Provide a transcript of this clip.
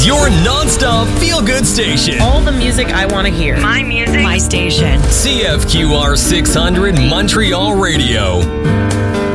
is your non-stop feel-good station. All the music I want to hear. My music. My station. CFQR 600 Montreal Radio.